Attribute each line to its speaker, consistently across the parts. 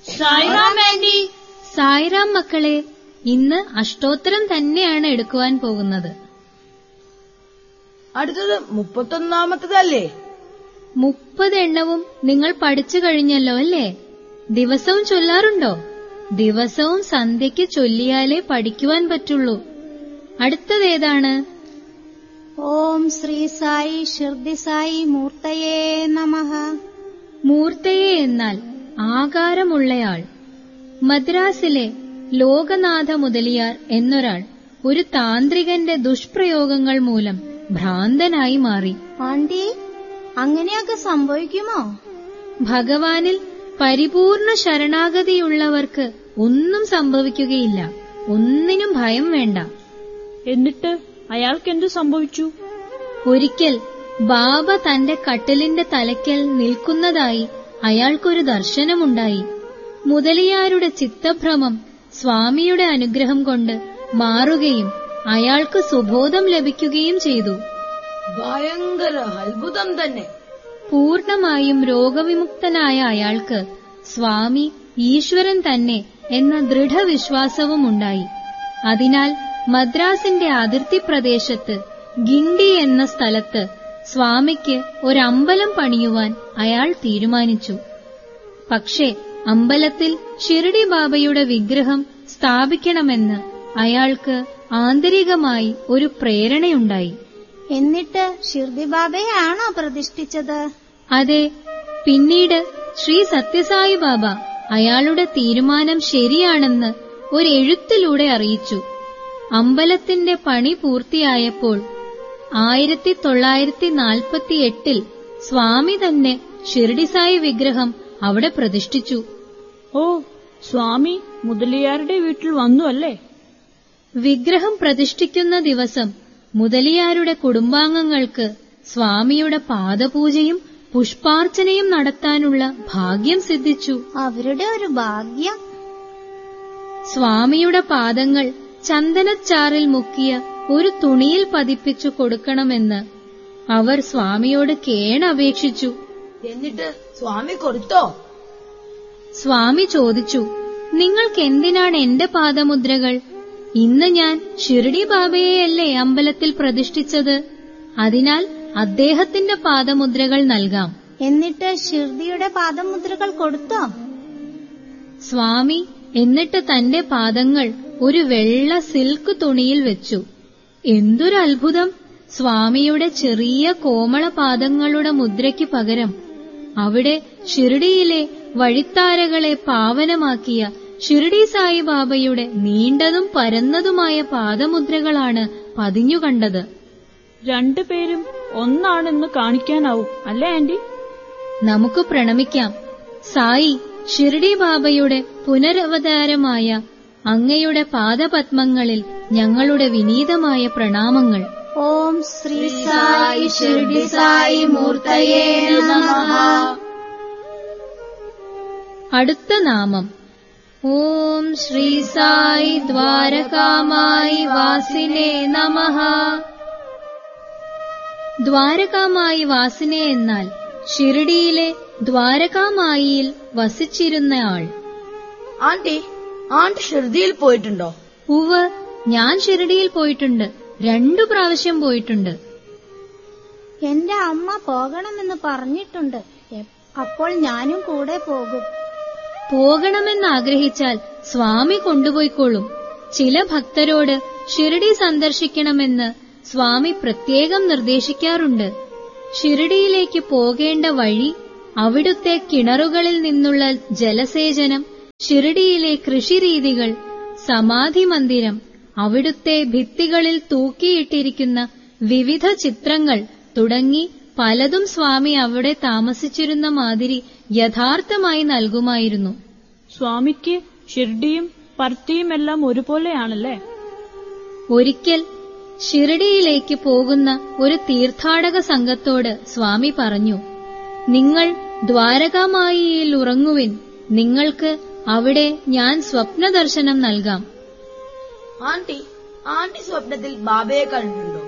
Speaker 1: Sairam anti.
Speaker 2: Sairam മക്കളെ, ഇന്ന് അഷ്ടോത്തരം തന്നെയാണ് എടുക്കുവാൻ പോകുന്നത്.
Speaker 1: അടുത്തത് 31-ാമത്തതല്ലേ?
Speaker 2: 30 എണ്ണവും നിങ്ങൾ പഠിച്ചു കഴിഞ്ഞല്ലോ അല്ലേ? ദിവസവും ചൊല്ലാറുണ്ടോ? ദിവസവും സന്ധ്യയ്ക്ക് ചൊല്ലിയാലേ പഠിക്കുവാൻ പറ്റുള്ളൂ. അടുത്തതേതാണ്?
Speaker 3: ഓം ശ്രീ സായി ഷിർദി സായി മൂർത്തയേ നമഃ.
Speaker 2: മൂർത്തയെ എന്നാൽ ആകാരമുള്ളയാൾ. മദ്രാസിലെ ലോകനാഥ മുതലിയാർ എന്നൊരാൾ ഒരു താന്ത്രികന്റെ ദുഷ്പ്രയോഗങ്ങൾ മൂലം ഭ്രാന്തനായി മാറി.
Speaker 3: ആന്റി, അങ്ങനെയൊക്കെ സംഭവിക്കുമോ?
Speaker 2: ഭഗവാനിൽ പരിപൂർണ ശരണാഗതിയുള്ളവർക്ക് ഒന്നും സംഭവിക്കുകയില്ല. ഒന്നിനും ഭയം വേണ്ട.
Speaker 4: എന്നിട്ട് അയാൾക്കെന്തു സംഭവിച്ചു?
Speaker 2: ഒരിക്കൽ ബാബ തന്റെ കട്ടിലിന്റെ തലയ്ക്കൽ നിൽക്കുന്നതായി അയാൾക്കൊരു ദർശനമുണ്ടായി. മുതലിയാരുടെ ചിത്തഭ്രമം സ്വാമിയുടെ അനുഗ്രഹം കൊണ്ട് മാറുകയും അയാൾക്ക് സുബോധം ലഭിക്കുകയും ചെയ്തു.
Speaker 1: ഭയങ്കര അത്ഭുതം തന്നെ.
Speaker 2: പൂർണമായും രോഗവിമുക്തനായ അയാൾക്ക് സ്വാമി ഈശ്വരൻ തന്നെ എന്ന ദൃഢവിശ്വാസവുമുണ്ടായി. അതിനാൽ മദ്രാസിന്റെ അതിർത്തി പ്രദേശത്ത് ഗിണ്ടി എന്ന സ്ഥലത്ത് സ്വാമിക്ക് ഒരമ്പലം പണിയുവാൻ അയാൾ തീരുമാനിച്ചു. പക്ഷേ അമ്പലത്തിൽ ഷിർഡി ബാബയുടെ വിഗ്രഹം സ്ഥാപിക്കണമെന്ന് അയാൾക്ക് ആന്തരികമായി ഒരു പ്രേരണയുണ്ടായി.
Speaker 3: എന്നിട്ട് ഷിർദി ബാബയാണോ പ്രതിഷ്ഠിച്ചത്?
Speaker 2: അതെ. പിന്നീട് ശ്രീ സത്യസായി ബാബ അയാളുടെ തീരുമാനം ശരിയാണെന്ന് ഒരെഴുത്തിലൂടെ അറിയിച്ചു. അമ്പലത്തിന്റെ പണി പൂർത്തിയായപ്പോൾ 1948 സ്വാമി തന്നെ ഷിർഡി സായി വിഗ്രഹം അവിടെ പ്രതിഷ്ഠിച്ചു.
Speaker 4: ഓ, സ്വാമി മുതലിയാരുടെ വീട്ടിൽ വന്നു അല്ലേ?
Speaker 2: വിഗ്രഹം പ്രതിഷ്ഠിക്കുന്ന ദിവസം മുതലിയാരുടെ കുടുംബാംഗങ്ങൾക്ക് സ്വാമിയുടെ പാദപൂജയും പുഷ്പാർച്ചനയും നടത്താനുള്ള ഭാഗ്യം സിദ്ധിച്ചു.
Speaker 3: അവരുടെ ഒരു ഭാഗ്യം.
Speaker 2: സ്വാമിയുടെ പാദങ്ങൾ ചന്ദനച്ചാറിൽ മുക്കിയ ഒരു തുണിയിൽ പതിപ്പിച്ചു കൊടുക്കണമെന്ന് അവർ സ്വാമിയോട് കേണപേക്ഷിച്ചു.
Speaker 1: എന്നിട്ട് സ്വാമി കൊടുത്തോ?
Speaker 2: സ്വാമി ചോദിച്ചു, നിങ്ങൾക്കെന്തിനാണ് എന്റെ പാദമുദ്രകൾ? ഇന്ന് ഞാൻ ഷിർഡി ബാബയെയല്ലേ അമ്പലത്തിൽ പ്രതിഷ്ഠിച്ചത്. അതിനാൽ അദ്ദേഹത്തിന്റെ പാദമുദ്രകൾ നൽകാം.
Speaker 3: എന്നിട്ട് ഷിർദിയുടെ പാദമുദ്രകൾ കൊടുത്തോ?
Speaker 2: സ്വാമി എന്നിട്ട് തന്റെ പാദങ്ങൾ ഒരു വെള്ള സിൽക്ക് തുണിയിൽ വെച്ചു. എന്തൊരു അത്ഭുതം! സ്വാമിയുടെ ചെറിയ കോമള പാദങ്ങളുടെ മുദ്രയ്ക്ക് പകരം അവിടെ ഷിർഡിയിലെ വഴിത്താരകളെ പാവനമാക്കിയ ഷിർഡി സായിബാബയുടെ നീണ്ടതും പരന്നതുമായ പാദമുദ്രകളാണ് പതിഞ്ഞുകണ്ടത്.
Speaker 4: രണ്ടുപേരും ഒന്നാണെന്ന് കാണിക്കാനാവും അല്ലേ ആന്റി?
Speaker 2: നമുക്ക് പ്രണമിക്കാം. സായി, ഷിർഡി ബാബയുടെ പുനരവതാരമായ അങ്ങയുടെ പാദപത്മങ്ങളിൽ ഞങ്ങളുടെ വിനീതമായ പ്രണാമങ്ങൾ.
Speaker 3: ഓം ശ്രീ സായി ഷിർഡി സായി മൂർത്തയേ നമഃ.
Speaker 2: അടുത്ത നാമം ഓം ശ്രീ സായി ദ്വാരകാമായി വാസിനേ നമഃ. ദ്വാരകാമായി വാസിനെ എന്നാൽ ഷിർഡിയിലെ ദ്വാരകാമായിയിൽ വസിച്ചിരുന്നയാൾ.
Speaker 1: ആന്റി ഷിർദിയിൽ പോയിട്ടുണ്ടോ?
Speaker 2: ഉവ്വ്, ഞാൻ ഷിർഡിയിൽ പോയിട്ടുണ്ട്. 2 പ്രാവശ്യം പോയിട്ടുണ്ട്.
Speaker 3: എന്റെ അമ്മ പോകണമെന്ന് പറഞ്ഞിട്ടുണ്ട്. അപ്പോൾ ഞാനും കൂടെ പോകും.
Speaker 2: പോകണമെന്നാഗ്രഹിച്ചാൽ സ്വാമി കൊണ്ടുപോയിക്കോളും. ചില ഭക്തരോട് ഷിർഡി സന്ദർശിക്കണമെന്ന് സ്വാമി പ്രത്യേകം നിർദ്ദേശിക്കാറുണ്ട്. ഷിർഡിയിലേക്ക് പോകേണ്ട വഴി, അവിടുത്തെ കിണറുകളിൽ നിന്നുള്ള ജലസേചനം, ഷിർഡിയിലെ കൃഷിരീതികൾ, സമാധി മന്ദിരം, അവിടുത്തെ ഭിത്തികളിൽ തൂക്കിയിട്ടിരിക്കുന്ന വിവിധ ചിത്രങ്ങൾ തുടങ്ങി പലതും സ്വാമി അവിടെ താമസിച്ചിരുന്ന മാതിരി യഥാർത്ഥമായി നൽകുമായിരുന്നു.
Speaker 4: സ്വാമിക്ക് ഷിർഡിയും പർത്തിയുമെല്ലാം ഒരുപോലെയാണല്ലേ?
Speaker 2: ഒരിക്കൽ ഷിർഡിയിലേക്ക് പോകുന്ന ഒരു തീർത്ഥാടക സംഘത്തോട് സ്വാമി പറഞ്ഞു, നിങ്ങൾ ദ്വാരകാമായിയിൽ ഉറങ്ങുവിൻ. നിങ്ങൾക്ക് അവിടെ ഞാൻ സ്വപ്നദർശനം നൽകാം.
Speaker 1: ആന്റി സ്വപ്നത്തിൽ ബാബയെ കണ്ടിട്ടുണ്ടോ?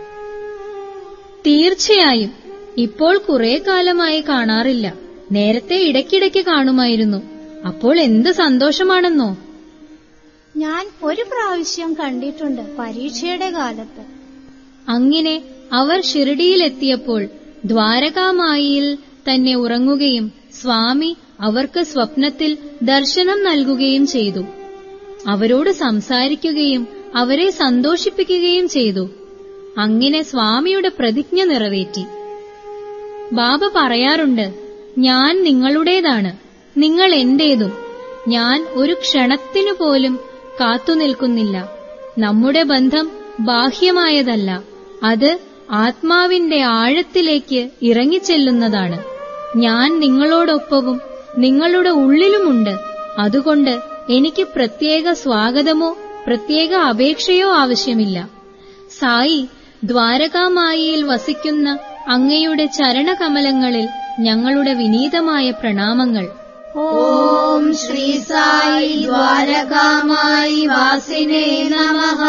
Speaker 2: തീർച്ചയായും. ഇപ്പോൾ കുറെ കാലമായി കാണാറില്ല. നേരത്തെ ഇടയ്ക്കിടയ്ക്ക് കാണുമായിരുന്നു. അപ്പോൾ എന്ത് സന്തോഷമാണെന്നോ.
Speaker 3: ഞാൻ ഒരു പ്രാവശ്യം കണ്ടിട്ടുണ്ട്, പരീക്ഷയുടെ കാലത്ത്.
Speaker 2: അങ്ങനെ അവർ ഷിർഡിയിലെത്തിയപ്പോൾ ദ്വാരകാമായിയിൽ തന്നെ ഉറങ്ങുകയും സ്വാമി അവർക്ക് സ്വപ്നത്തിൽ ദർശനം നൽകുകയും ചെയ്തു. അവരോട് സംസാരിക്കുകയും അവരെ സന്തോഷിപ്പിക്കുകയും ചെയ്തു. അങ്ങനെ സ്വാമിയുടെ പ്രതിജ്ഞ നിറവേറ്റി. ബാബ പറയാറുണ്ട്, ഞാൻ നിങ്ങളുടേതാണ്, നിങ്ങൾ എന്റേതും. ഞാൻ ഒരു ക്ഷണത്തിനു പോലും കാത്തുനിൽക്കുന്നില്ല. നമ്മുടെ ബന്ധം ബാഹ്യമായതല്ല, അത് ആത്മാവിന്റെ ആഴത്തിലേക്ക് ഇറങ്ങിച്ചെല്ലുന്നതാണ്. ഞാൻ നിങ്ങളോടൊപ്പവും നിങ്ങളുടെ ഉള്ളിലുമുണ്ട്. അതുകൊണ്ട് എനിക്ക് പ്രത്യേക സ്വാഗതമോ പ്രത്യേക അപേക്ഷയോ ആവശ്യമില്ല. സായി, ദ്വാരകാമായിയിൽ വസിക്കുന്ന അങ്ങയുടെ ചരണകമലങ്ങളിൽ ഞങ്ങളുടെ വിനീതമായ പ്രണാമങ്ങൾ.
Speaker 3: ഓം ശ്രീ സായി ദ്വാരകാമായി വാസിനേ നമഃ.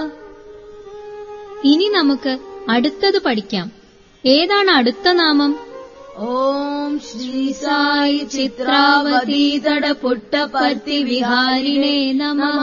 Speaker 2: ഇനി നമുക്ക് അടുത്തത് പഠിക്കാം. ഏതാണ് അടുത്ത നാമം?
Speaker 1: ഓം ശ്രീ സായി ചിത്രാവതി തട പുട്ടപർത്തി വിഹാരിണേ നമഃ.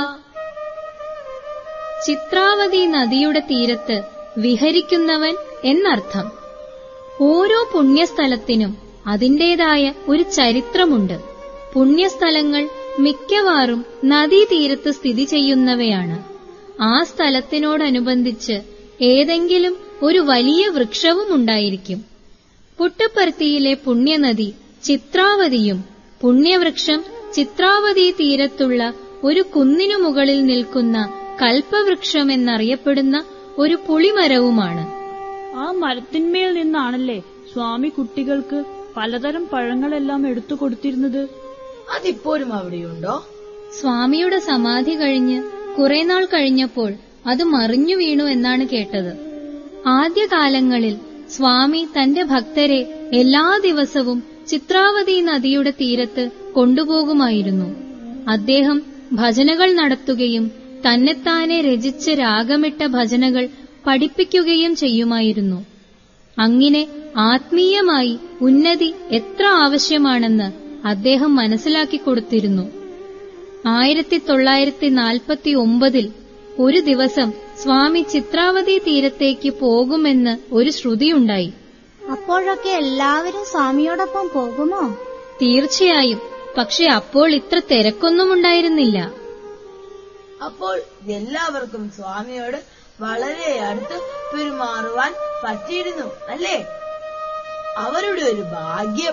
Speaker 2: ചിത്രാവതി നദിയുടെ തീരത്ത് വിഹരിക്കുന്നവൻ എന്നർത്ഥം. ഓരോ പുണ്യസ്ഥലത്തിനും അതിന്റേതായ ഒരു ചരിത്രമുണ്ട്. പുണ്യസ്ഥലങ്ങൾ മിക്കവാറും നദീതീരത്ത് സ്ഥിതി ചെയ്യുന്നവയാണ്. ആ സ്ഥലത്തിനോടനുബന്ധിച്ച് ഏതെങ്കിലും ഒരു വലിയ വൃക്ഷവും ഉണ്ടായിരിക്കും. പുട്ടപ്പർത്തിയിലെ പുണ്യനദി ചിത്രാവതിയും പുണ്യവൃക്ഷം ചിത്രാവതി തീരത്തുള്ള ഒരു കുന്നിനു മുകളിൽ നിൽക്കുന്ന കൽപ്പവൃക്ഷമെന്നറിയപ്പെടുന്ന ഒരു പുളിമരവുമാണ്.
Speaker 4: ആ മരത്തിന്മേൽ നിന്നാണല്ലേ സ്വാമി കുട്ടികൾക്ക് പലതരം പഴങ്ങളെല്ലാം എടുത്തു കൊടുത്തിരുന്നത്?
Speaker 1: അതിപ്പോഴും അവിടെയുണ്ടോ?
Speaker 2: സ്വാമിയുടെ സമാധി കഴിഞ്ഞ് കുറെ നാൾ കഴിഞ്ഞപ്പോൾ അത് മറിഞ്ഞു വീണു എന്നാണ് കേട്ടത്. ആദ്യകാലങ്ങളിൽ സ്വാമി തന്റെ ഭക്തരെ എല്ലാ ദിവസവും ചിത്രാവതി നദിയുടെ തീരത്ത് കൊണ്ടുപോകുമായിരുന്നു. അദ്ദേഹം ഭജനകൾ നടത്തുകയും തന്നെത്താനെ രചിച്ച് രാഗമിട്ട ഭജനകൾ പഠിപ്പിക്കുകയും ചെയ്യുമായിരുന്നു. അങ്ങനെ ആത്മീയമായി ഉന്നതി എത്ര ആവശ്യമാണെന്ന് അദ്ദേഹം മനസ്സിലാക്കിക്കൊടുത്തിരുന്നു. 1949 ഒരു ദിവസം സ്വാമി ചിത്രാവതി തീരത്തേക്ക് പോകുമെന്ന് ഒരു ശ്രുതിയുണ്ടായി.
Speaker 3: അപ്പോഴൊക്കെ എല്ലാവരും സ്വാമിയോടൊപ്പം പോകുമോ?
Speaker 2: തീർച്ചയായും. പക്ഷെ അപ്പോൾ ഇത്ര തിരക്കൊന്നും ഉണ്ടായിരുന്നില്ല.
Speaker 1: അപ്പോൾ എല്ലാവർക്കും സ്വാമിയോട് വളരെ അടുത്ത് പെരുമാറുവാൻ പറ്റിയിരുന്നു അല്ലേ? അവരുടെ ഒരു ഭാഗ്യം.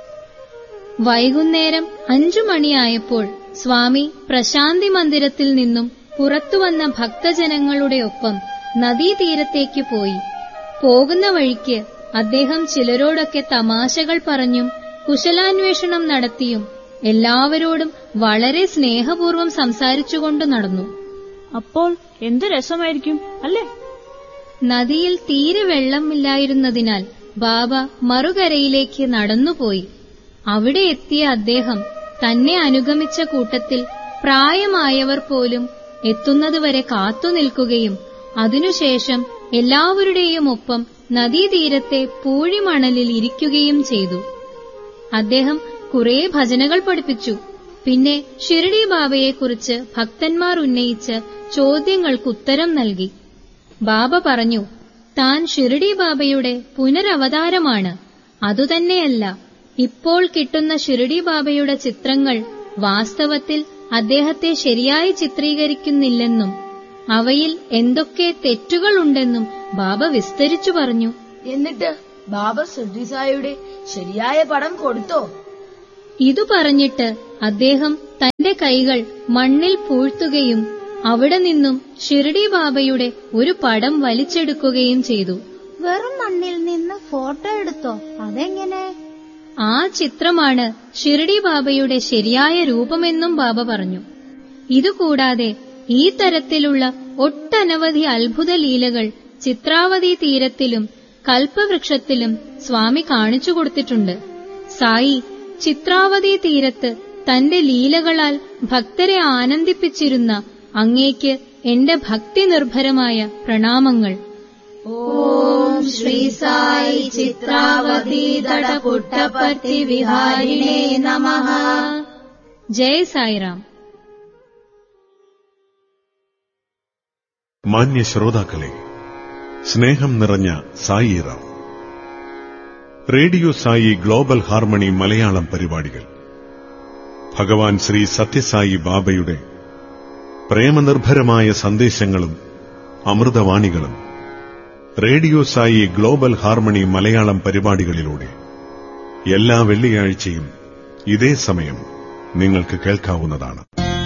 Speaker 2: വൈകുന്നേരം 5 മണിയായപ്പോൾ സ്വാമി പ്രശാന്തി മന്ദിരത്തിൽ നിന്നും പുറത്തുവന്ന ഭക്തജനങ്ങളുടെ ഒപ്പം നദീതീരത്തേക്ക് പോയി. പോകുന്ന വഴിക്ക് അദ്ദേഹം ചിലരോടൊക്കെ തമാശകൾ പറഞ്ഞും കുശലാന്വേഷണം നടത്തിയും എല്ലാവരോടും വളരെ സ്നേഹപൂർവ്വം സംസാരിച്ചുകൊണ്ട് നടന്നു.
Speaker 4: അപ്പോൾ എന്ത് രസമായിരിക്കും അല്ലേ?
Speaker 2: നദിയിൽ തീരെ വെള്ളമില്ലായിരുന്നതിനാൽ ബാബ മറുകരയിലേക്ക് നടന്നുപോയി. അവിടെ എത്തിയ അദ്ദേഹം തന്നെ അനുഗമിച്ച കൂട്ടത്തിൽ പ്രായമായവർ പോലും എത്തുന്നതുവരെ കാത്തുനിൽക്കുകയും അതിനുശേഷം എല്ലാവരുടെയും ഒപ്പം നദീതീരത്തെ പൂഴിമണലിൽ ഇരിക്കുകയും ചെയ്തു. അദ്ദേഹം കുറെ ഭജനകൾ പഠിപ്പിച്ചു. പിന്നെ ഷിർഡി ബാബയെക്കുറിച്ച് ഭക്തന്മാർ ഉന്നയിച്ച ചോദ്യങ്ങൾക്കുത്തരം നൽകി. ബാബ പറഞ്ഞു, താൻ ഷിർഡി ബാബയുടെ പുനരവതാരമാണ്. അതുതന്നെയല്ല, ഇപ്പോൾ കിട്ടുന്ന ഷിർഡി ബാബയുടെ ചിത്രങ്ങൾ വാസ്തവത്തിൽ അദ്ദേഹത്തെ ശരിയായി ചിത്രീകരിക്കുന്നില്ലെന്നും അവയിൽ എന്തൊക്കെ തെറ്റുകളുണ്ടെന്നും ബാബ വിസ്തരിച്ചു പറഞ്ഞു.
Speaker 1: എന്നിട്ട് ബാബ ഷിർഡി സായിയുടെ ശരിയായ പടം കൊടുത്തോ?
Speaker 2: ഇതു പറഞ്ഞിട്ട് അദ്ദേഹം തന്റെ കൈകൾ മണ്ണിൽ പൂഴ്ത്തുകയും അവിടെ നിന്നും ഷിർഡി ബാബയുടെ ഒരു പടം വലിച്ചെടുക്കുകയും ചെയ്തു.
Speaker 3: വെറും മണ്ണിൽ നിന്ന് ഫോട്ടോ എടുത്തോ? അതെങ്ങനെ?
Speaker 2: ആ ചിത്രമാണ് ഷിർഡി ബാബയുടെ ശരിയായ രൂപമെന്നും ബാബ പറഞ്ഞു. ഇതുകൂടാതെ ഈ തരത്തിലുള്ള ഒട്ടനവധി അത്ഭുത ലീലകൾ ചിത്രാവതി തീരത്തിലും കൽപ്പവൃക്ഷത്തിലും സ്വാമി കാണിച്ചു കൊടുത്തിട്ടുണ്ട്. സായി ചിത്രാവതി തീരത്ത് തന്റെ ലീലകളാൽ ഭക്തരെ ആനന്ദിപ്പിച്ചിരുന്ന അങ്ങേക്ക് എന്റെ ഭക്തി നിർഭരമായ പ്രണാമങ്ങൾ.
Speaker 1: ഓം ശ്രീ സായി ചിത്രാവതി തട പുട്ടപർത്തി വിഹാരിണേ നമഃ.
Speaker 2: ജയ് സായിറാം.
Speaker 5: മാന്യ ശ്രോതാക്കളെ, സ്നേഹം നിറഞ്ഞ Sairam. Radio Sai global harmony Malayalam പരിപാടികൾ ഭഗവാൻ ശ്രീ സത്യസായി ബാബയുടെ പ്രേമനിർഭരമായ സന്ദേശങ്ങളും അമൃതവാണികളും radio Sai global harmony Malayalam പരിപാടികളിലൂടെ എല്ലാ വെള്ളിയാഴ്ചയും ഇതേ സമയം നിങ്ങൾക്ക് കേൾക്കാവുന്നതാണ്.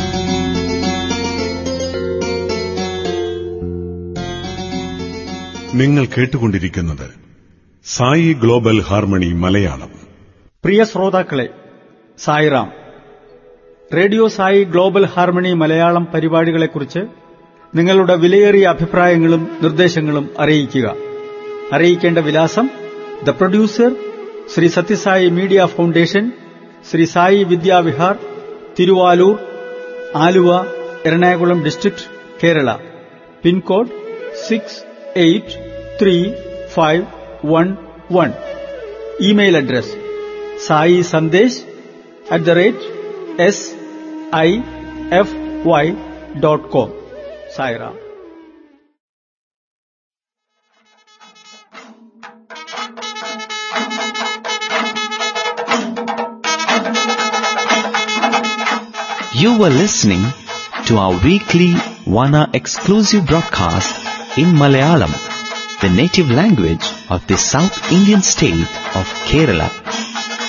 Speaker 5: നിങ്ങൾ കേട്ടുകൊണ്ടിരിക്കുന്നത് സായി ഗ്ലോബൽ ഹാർമണി മലയാളം.
Speaker 6: പ്രിയ ശ്രോതാക്കളെ, Sairam. Radio Sai global harmony Malayalam പരിപാടികളെക്കുറിച്ച് നിങ്ങളുടെ വിലയേറിയ അഭിപ്രായങ്ങളും നിർദ്ദേശങ്ങളും അറിയിക്കുക. അറിയിക്കേണ്ട വിലാസം: the producer, Shri Sathya Sai media foundation, Shri Sai Vidyavihar, Thiruvalur, Aluva, Ernakulam district, Kerala. Pincode 683511. Email address saisandesh@sify.com. Sairam.
Speaker 7: You were listening to our weekly Vana exclusive broadcast in Malayalam, the native language of the South Indian state of Kerala.